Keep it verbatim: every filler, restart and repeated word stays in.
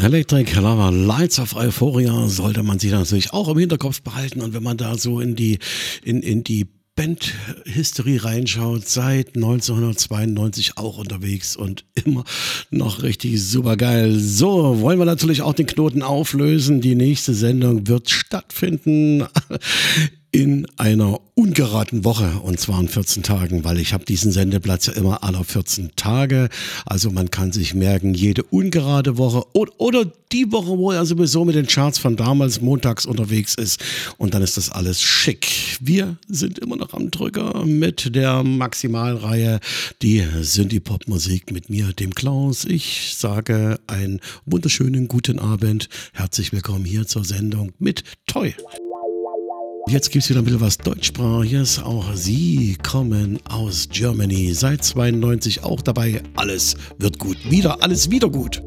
Electric Lava Lights of Euphoria sollte man sich natürlich auch im Hinterkopf behalten. Und wenn man da so in die, in, in die Band-History reinschaut, seit neunzehnhundertzweiundneunzig auch unterwegs und immer noch richtig super geil. So, wollen wir natürlich auch den Knoten auflösen. Die nächste Sendung wird stattfinden in einer ungeraden Woche, und zwar in vierzehn Tagen, weil ich habe diesen Sendeplatz ja immer alle vierzehn Tage. Also man kann sich merken, jede ungerade Woche oder, oder die Woche, wo er sowieso mit den Charts von damals montags unterwegs ist, und dann ist das alles schick. Wir sind immer noch am Drücker mit der Maximalreihe, die Synthie-Pop-Musik mit mir, dem Klaus. Ich sage einen wunderschönen guten Abend. Herzlich willkommen hier zur Sendung mit Toy. Jetzt gibt es wieder ein bisschen was Deutschsprachiges. Auch sie kommen aus Germany. Seit zweiundneunzig auch dabei. Alles wird gut. Wieder, alles wieder gut.